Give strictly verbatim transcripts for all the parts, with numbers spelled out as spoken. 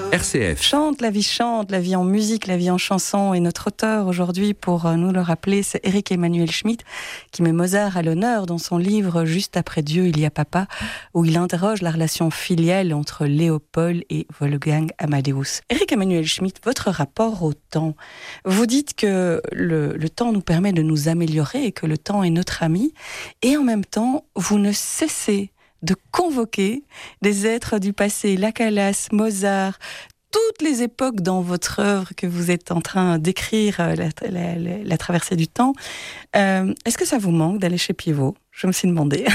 R C F. Chante, la vie chante, la vie en musique, la vie en chanson. Et notre auteur aujourd'hui, pour nous le rappeler, c'est Éric Emmanuel Schmitt, qui met Mozart à l'honneur dans son livre « Juste après Dieu, il y a papa », où il interroge la relation filiale entre Léopold et Wolfgang Amadeus. Éric Emmanuel Schmitt, votre rapport au temps. Vous dites que le, le temps nous permet de nous améliorer et que le temps est notre ami. Et en même temps, vous ne cessez de convoquer des êtres du passé, la Calas, Mozart, toutes les époques dans votre œuvre que vous êtes en train d'écrire, la, la, la, la traversée du temps. Euh, est-ce que ça vous manque d'aller chez Pivot ? Je me suis demandé.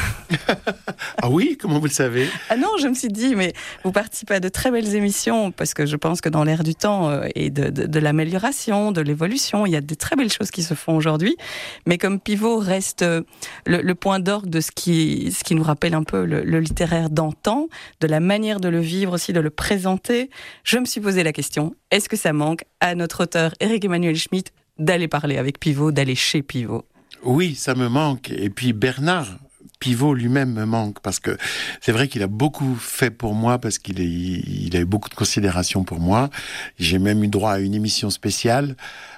Ah oui, comment vous le savez ? Ah non, je me suis dit, mais vous participez à de très belles émissions, parce que je pense que dans l'ère du temps euh, et de, de, de l'amélioration, de l'évolution, il y a de très belles choses qui se font aujourd'hui. Mais comme Pivot reste euh, le, le point d'orgue de ce qui, ce qui nous rappelle un peu le, le littéraire d'antan, de la manière de le vivre aussi, de le présenter, je me suis posé la question, est-ce que ça manque à notre auteur Éric Emmanuel Schmitt d'aller parler avec Pivot, d'aller chez Pivot ? Oui, ça me manque. Et puis Bernard Pivot lui-même me manque, parce que c'est vrai qu'il a beaucoup fait pour moi, parce qu'il est, il a eu beaucoup de considération pour moi. J'ai même eu droit à une émission spéciale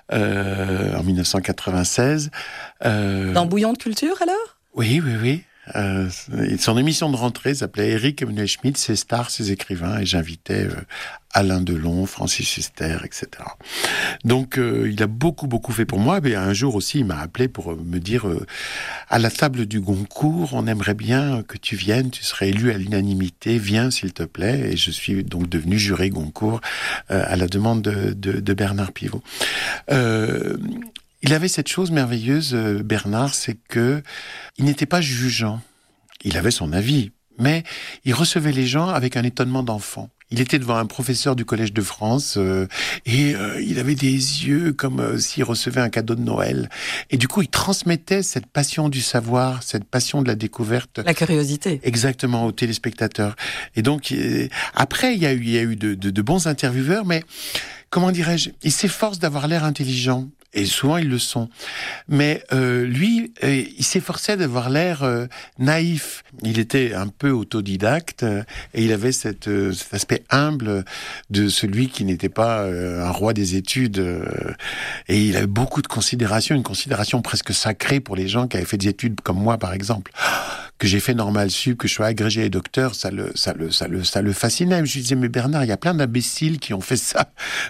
euh, en dix-neuf cent quatre-vingt-seize. Euh... Dans Bouillon de culture, alors ? Oui, oui, oui. Euh, son émission de rentrée s'appelait Éric Emmanuel Schmitt, ses stars, ses écrivains, et j'invitais euh, Alain Delon, Francis Huster, et cetera. Donc euh, il a beaucoup beaucoup fait pour moi. Et un jour aussi, il m'a appelé pour me dire euh, à la table du Goncourt, on aimerait bien que tu viennes, tu serais élu à l'unanimité, viens s'il te plaît. Et je suis donc devenu juré Goncourt euh, à la demande de, de, de Bernard Pivot. Euh, Il avait cette chose merveilleuse, Bernard, c'est que il n'était pas jugeant. Il avait son avis, mais il recevait les gens avec un étonnement d'enfant. Il était devant un professeur du Collège de France euh, et euh, il avait des yeux comme euh, s'il recevait un cadeau de Noël. Et du coup, il transmettait cette passion du savoir, cette passion de la découverte. La curiosité. Exactement, aux téléspectateurs. Et donc, euh, après, il y a eu, il y a eu de, de, de bons intervieweurs, mais comment dirais-je, il s'efforce d'avoir l'air intelligent. Et souvent, ils le sont. Mais euh, lui, euh, il s'efforçait d'avoir l'air euh, naïf. Il était un peu autodidacte euh, et il avait cette, euh, cet aspect humble de celui qui n'était pas euh, un roi des études. Euh, et il avait beaucoup de considération, une considération presque sacrée pour les gens qui avaient fait des études comme moi, par exemple. Que j'ai fait normal sup, que je sois agrégé et docteur, ça le, ça le, ça le, ça le fascinait. Je lui disais, mais Bernard, il y a plein d'imbéciles qui ont fait ça.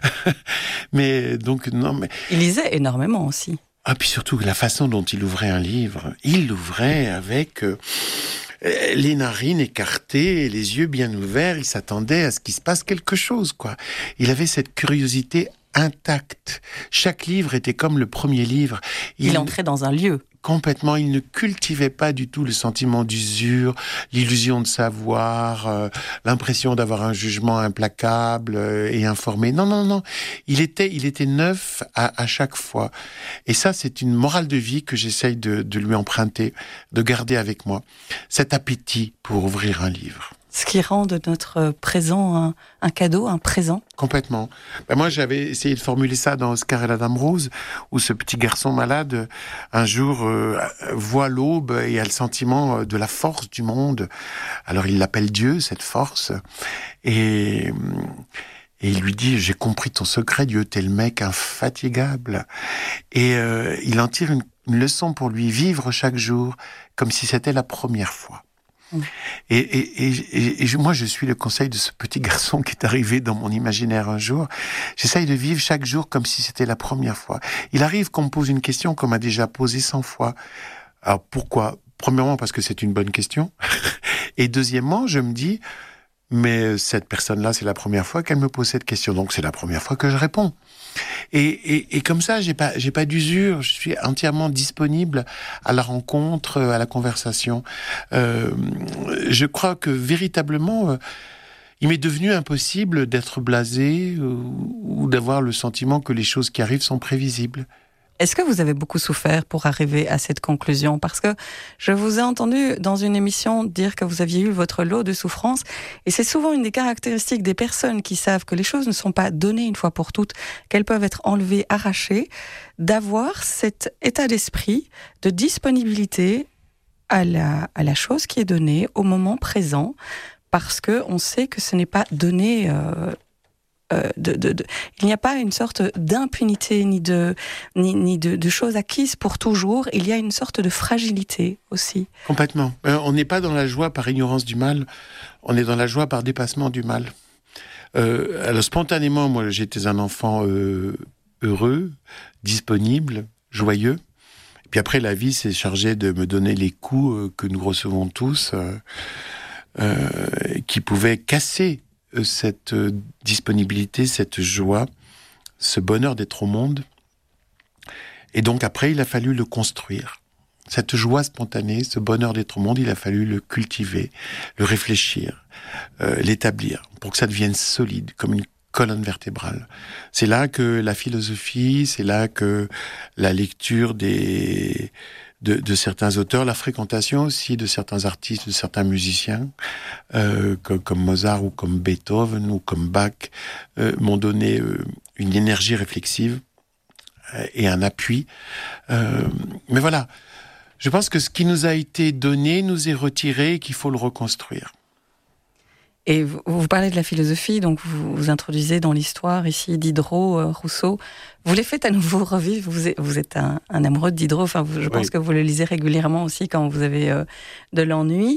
mais donc, non, mais. Il lisait énormément aussi. Ah, puis surtout, la façon dont il ouvrait un livre, il l'ouvrait avec euh, les narines écartées, les yeux bien ouverts, il s'attendait à ce qu'il se passe quelque chose, quoi. Il avait cette curiosité intacte. Chaque livre était comme le premier livre. Il, il entrait dans un lieu. Complètement, il ne cultivait pas du tout le sentiment d'usure, l'illusion de savoir, euh, l'impression d'avoir un jugement implacable euh, et informé. Non, non, non. Il était, il était neuf à, à chaque fois. Et ça, c'est une morale de vie que j'essaye de, de lui emprunter, de garder avec moi. Cet appétit pour ouvrir un livre. Ce qui rend de notre présent un, un cadeau, un présent. Complètement. Ben moi, j'avais essayé de formuler ça dans Oscar et la Dame Rose, où ce petit garçon malade, un jour, euh, voit l'aube et a le sentiment de la force du monde. Alors, il l'appelle Dieu, cette force. Et, et il lui dit, j'ai compris ton secret, Dieu, t'es le mec infatigable. Et euh, il en tire une, une leçon pour lui, vivre chaque jour comme si c'était la première fois. Et, et, et, et moi, je suis le conseil de ce petit garçon qui est arrivé dans mon imaginaire un jour. J'essaye de vivre chaque jour comme si c'était la première fois. Il arrive qu'on me pose une question qu'on m'a déjà posée cent fois. Alors pourquoi ? Premièrement, parce que c'est une bonne question. Et deuxièmement, je me dis, mais cette personne-là, c'est la première fois qu'elle me pose cette question. Donc c'est la première fois que je réponds. Et, et, et comme ça, j'ai pas, j'ai pas d'usure. Je suis entièrement disponible à la rencontre, à la conversation. Euh, je crois que véritablement, euh, il m'est devenu impossible d'être blasé euh, ou d'avoir le sentiment que les choses qui arrivent sont prévisibles. Est-ce que vous avez beaucoup souffert pour arriver à cette conclusion ? Parce que je vous ai entendu dans une émission dire que vous aviez eu votre lot de souffrances, et c'est souvent une des caractéristiques des personnes qui savent que les choses ne sont pas données une fois pour toutes, qu'elles peuvent être enlevées, arrachées, d'avoir cet état d'esprit de disponibilité à la, à la chose qui est donnée au moment présent, parce qu'on sait que ce n'est pas donné... Euh, euh, de, de, de, il n'y a pas une sorte d'impunité ni de ni, ni de, de choses acquises pour toujours. Il y a une sorte de fragilité aussi. Complètement. Euh, on n'est pas dans la joie par ignorance du mal. On est dans la joie par dépassement du mal. Euh, alors spontanément, moi, j'étais un enfant euh, heureux, disponible, joyeux. Et puis après, la vie s'est chargée de me donner les coups euh, que nous recevons tous, euh, euh, qui pouvaient casser euh, cette euh, disponibilité, cette joie, ce bonheur d'être au monde. Et donc après, il a fallu le construire. Cette joie spontanée, ce bonheur d'être au monde, il a fallu le cultiver, le réfléchir, euh, l'établir, pour que ça devienne solide, comme une colonne vertébrale. C'est là que la philosophie, c'est là que la lecture des, de, de certains auteurs, la fréquentation aussi de certains artistes, de certains musiciens, euh, comme, comme Mozart ou comme Beethoven ou comme Bach, euh, m'ont donné euh, une énergie réflexive euh, et un appui. Euh, mais voilà. Je pense que ce qui nous a été donné nous est retiré et qu'il faut le reconstruire. Et vous, vous parlez de la philosophie, donc vous, vous introduisez dans l'histoire ici Diderot, euh, Rousseau. Vous les faites à nouveau revivre. Vous êtes, vous êtes un, un amoureux de Diderot. Enfin, vous, je pense oui. que vous le lisez régulièrement aussi quand vous avez euh, de l'ennui.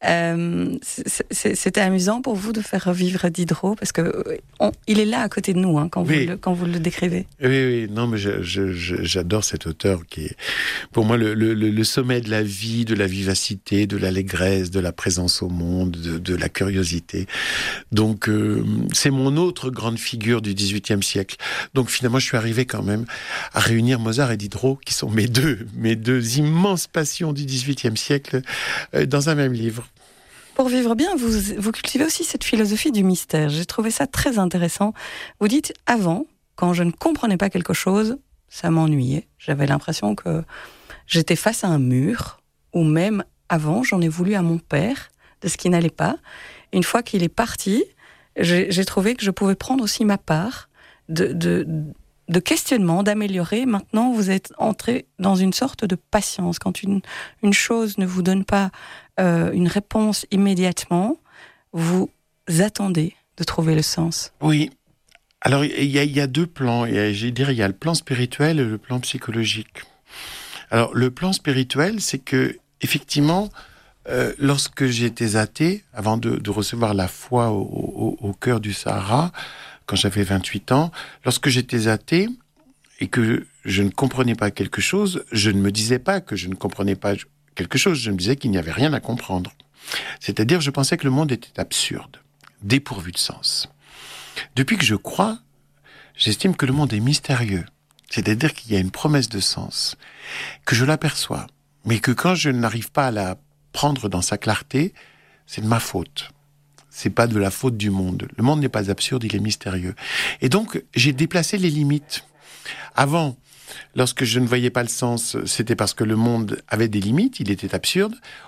Euh, c'est, c'était amusant pour vous de faire revivre Diderot parce que on, il est là à côté de nous hein, quand, oui. vous le, quand vous le décrivez. Oui, oui, non, mais je, je, je, j'adore cet auteur qui est, pour moi, le, le, le sommet de la vie, de la vivacité, de l'allégresse, de la présence au monde, de, de la curiosité. Donc, euh, c'est mon autre grande figure du dix-huitième siècle. Donc, finalement, je suis arrivé quand même à réunir Mozart et Diderot, qui sont mes deux, mes deux immenses passions du dix-huitième siècle, euh, dans un même livre. Pour vivre bien, vous, vous cultivez aussi cette philosophie du mystère. J'ai trouvé ça très intéressant. Vous dites, avant, quand je ne comprenais pas quelque chose, ça m'ennuyait. J'avais l'impression que j'étais face à un mur, ou même avant, j'en ai voulu à mon père de ce qui n'allait pas. Une fois qu'il est parti, j'ai, j'ai trouvé que je pouvais prendre aussi ma part de, de, de questionnement, d'améliorer. Maintenant, vous êtes entré dans une sorte de patience. Quand une, une chose ne vous donne pas euh, une réponse immédiatement, vous attendez de trouver le sens. Oui. Alors, il y, y a deux plans. Il y a, je dirais, il y a le plan spirituel et le plan psychologique. Alors, le plan spirituel, c'est que, effectivement, euh, lorsque j'étais athée, avant de, de recevoir la foi au, au, au cœur du Sahara, quand j'avais vingt-huit ans, lorsque j'étais athée et que je ne comprenais pas quelque chose, je ne me disais pas que je ne comprenais pas quelque chose, je me disais qu'il n'y avait rien à comprendre. C'est-à-dire, je pensais que le monde était absurde, dépourvu de sens. Depuis que je crois, j'estime que le monde est mystérieux. C'est-à-dire qu'il y a une promesse de sens, que je l'aperçois, mais que quand je n'arrive pas à la prendre dans sa clarté, c'est de ma faute. C'est pas de la faute du monde. Le monde n'est pas absurde, il est mystérieux. Et donc, j'ai déplacé les limites. Avant, lorsque je ne voyais pas le sens, c'était parce que le monde avait des limites, il était absurde.